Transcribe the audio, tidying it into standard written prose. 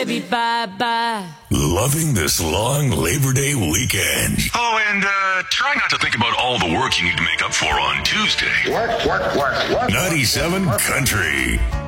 Baby, bye-bye. Loving this long Labor Day weekend. Oh, and try not to think about all the work you need to make up for on Tuesday. Work. 97 Country.